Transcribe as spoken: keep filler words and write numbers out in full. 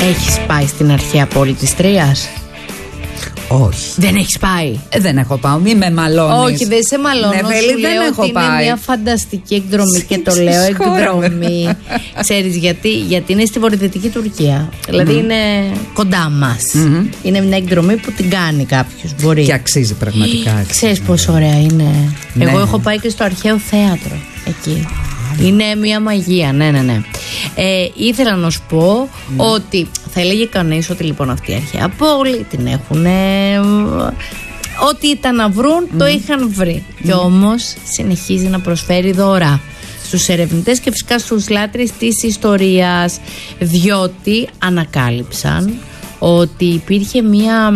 Έχεις πάει στην αρχαία πόλη της Τρίας? Όχι. Δεν έχεις πάει? Ε, δεν έχω πάει, μη με μαλώνεις. Όχι, δεν σε μαλώνω. Ναι, σου δεν λέω έχω ότι πάει. είναι μια φανταστική εκδρομή και το λέω εκδρομή. Ξέρεις γιατί? Γιατί είναι στη βορειοδυτική Τουρκία. Δηλαδή mm. είναι κοντά μας. Mm-hmm. Είναι μια εκδρομή που την κάνει κάποιος. Μπορεί. Και αξίζει πραγματικά. Ξέρεις πόσο ωραία είναι. Ναι. Εγώ έχω πάει και στο αρχαίο θέατρο εκεί. Είναι μια μαγεία, ναι, ναι, ναι. Ε, ήθελα να σου πω mm. ότι θα έλεγε κανείς ότι λοιπόν αυτή η αρχαία πόλη την έχουν. Ε, ό,τι ήταν να βρουν, mm. το είχαν βρει. Mm. Και όμως συνεχίζει να προσφέρει δώρα στους ερευνητές και φυσικά στους λάτρεις της ιστορίας. Διότι ανακάλυψαν ότι υπήρχε μια